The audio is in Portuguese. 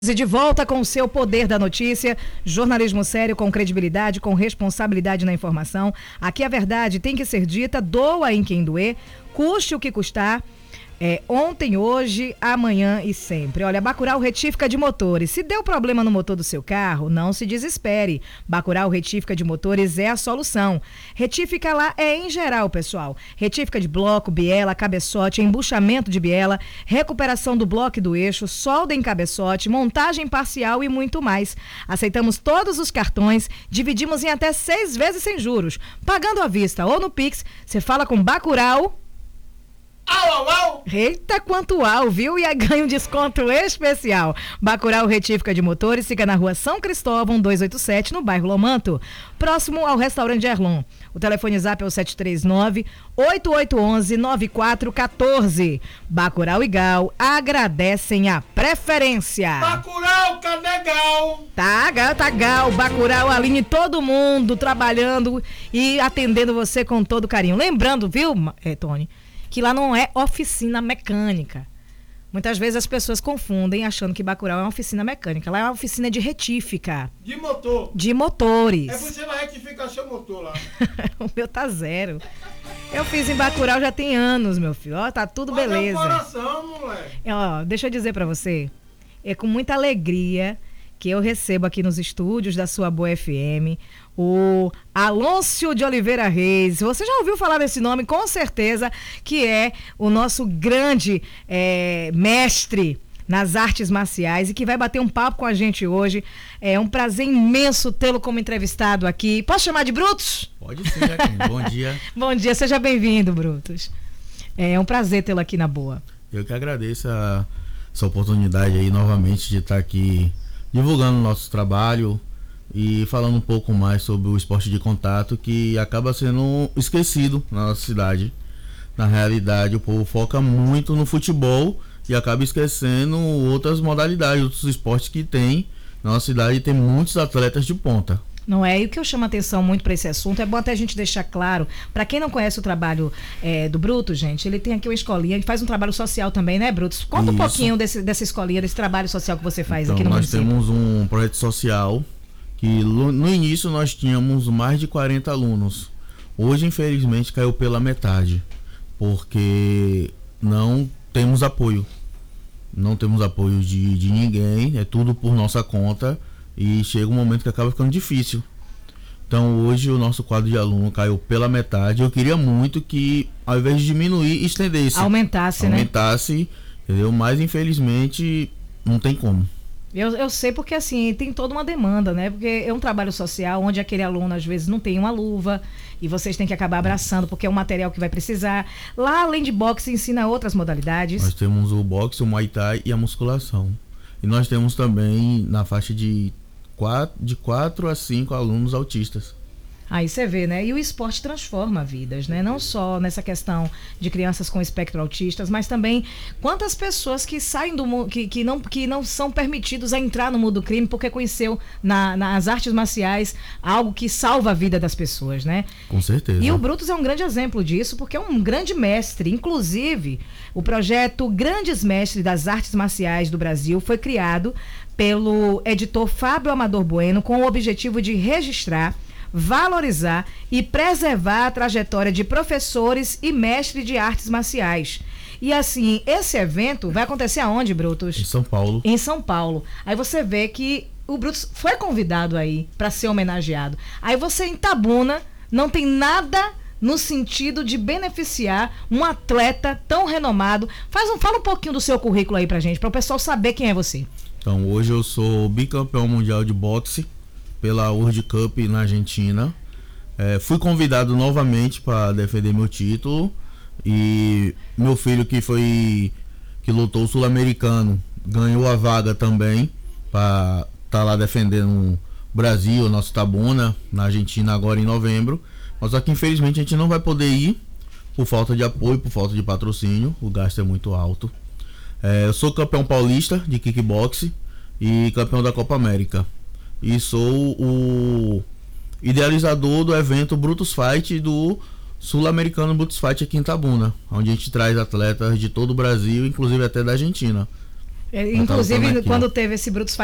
E de volta com o seu Poder da Notícia, jornalismo sério, com credibilidade, com responsabilidade na informação. Aqui a verdade tem que ser dita, doa em quem doer, custe o que custar. Ontem, hoje, amanhã e sempre. Olha, Bacurau Retífica de Motores. Se deu problema no motor do seu carro, não se desespere. Bacurau Retífica de Motores é a solução. Retífica lá é em geral, pessoal. Retífica de bloco, biela, cabeçote, embuchamento de biela, recuperação do bloco e do eixo, solda em cabeçote, montagem parcial e muito mais. Aceitamos todos os cartões, dividimos em até 6 vezes sem juros. Pagando à vista ou no Pix, você fala com Bacurau. Au! Eita, quanto au, viu? E aí ganha um desconto especial. Bacurau Retífica de Motores fica na rua São Cristóvão, 287, no bairro Lomanto, próximo ao restaurante Erlon. O telefone zap é o 739-8811-9414. Bacurau e Gal agradecem a preferência. Bacurau, cadê Gal? Tá Gal, Bacurau, Aline, todo mundo trabalhando e atendendo você com todo carinho. Lembrando, viu, Tony, que lá não é oficina mecânica. Muitas vezes as pessoas confundem achando que Bacurau é uma oficina mecânica. Lá é uma oficina de retífica. De motor. De motores. É você vai retificar seu motor lá. O meu tá 0. Eu fiz em Bacurau já tem anos, meu filho. Ó, tá tudo beleza. Coração, moleque. Ó, deixa eu dizer pra você. É com muita alegria que eu recebo aqui nos estúdios da sua Boa FM o Alôncio de Oliveira Reis. Você já ouviu falar desse nome, com certeza, que é o nosso grande mestre nas artes marciais e que vai bater um papo com a gente hoje. É um prazer imenso tê-lo como entrevistado aqui. Posso chamar de Brutus? Pode sim, Jaquim. Bom dia. Bom dia, seja bem-vindo, Brutus. É um prazer tê-lo aqui na Boa. Eu que agradeço essa oportunidade aí novamente de estar aqui divulgando o nosso trabalho e falando um pouco mais sobre o esporte de contato, que acaba sendo esquecido na nossa cidade. Na realidade, o povo foca muito no futebol e acaba esquecendo outras modalidades, outros esportes que tem. Na nossa cidade tem muitos atletas de ponta. Não é? E o que eu chamo a atenção muito para esse assunto, é bom até a gente deixar claro, para quem não conhece o trabalho do Brutus, gente, ele tem aqui uma escolinha, ele faz um trabalho social também, né, Brutus? Conta um pouquinho dessa escolinha, desse trabalho social que você faz aqui no município. Nós temos um projeto social que no início nós tínhamos mais de 40 alunos. Hoje, infelizmente, caiu pela metade, porque não temos apoio. Não temos apoio de ninguém, é tudo por nossa conta. E chega um momento que acaba ficando difícil. Então hoje o nosso quadro de aluno caiu pela metade. Eu queria muito que, ao invés de diminuir, estendesse. Aumentasse, né? Entendeu? Mas infelizmente não tem como. Eu sei porque assim, tem toda uma demanda, né? Porque é um trabalho social onde aquele aluno às vezes não tem uma luva e vocês têm que acabar abraçando porque é um material que vai precisar. Lá, além de boxe, ensina outras modalidades. Nós temos o boxe, o muay thai e a musculação. E nós temos também na faixa de 4 a 5 alunos autistas. Aí você vê, né? E o esporte transforma vidas, né? Não só nessa questão de crianças com espectro autistas, mas também quantas pessoas que saem do mundo, que não são permitidos a entrar no mundo do crime porque conheceu nas artes marciais algo que salva a vida das pessoas, né? Com certeza. E o Brutus é um grande exemplo disso, porque é um grande mestre. Inclusive, o projeto Grandes Mestres das Artes Marciais do Brasil foi criado pelo editor Fábio Amador Bueno com o objetivo de registrar, valorizar e preservar a trajetória de professores e mestres de artes marciais. E assim, esse evento vai acontecer aonde, Brutus? Em São Paulo. Em São Paulo. Aí você vê que o Brutus foi convidado aí para ser homenageado. Aí você em Itabuna não tem nada no sentido de beneficiar um atleta tão renomado. Fala um pouquinho do seu currículo aí pra gente, para o pessoal saber quem é você. Então, hoje eu sou bicampeão mundial de boxe pela World Cup na Argentina. Fui convidado novamente para defender meu título e meu filho que lutou o Sul-Americano ganhou a vaga também para estar lá defendendo o Brasil, o nosso Itabuna, na Argentina agora em novembro. Mas só que infelizmente a gente não vai poder ir por falta de apoio, por falta de patrocínio, o gasto é muito alto. Eu sou campeão paulista de kickboxing e campeão da Copa América. E sou o idealizador do evento Brutus Fight, do Sul-Americano Brutus Fight aqui em Itabuna, onde a gente traz atletas de todo o Brasil, inclusive até da Argentina. É, Ela tá lutando inclusive, aqui. quando teve esse Brutus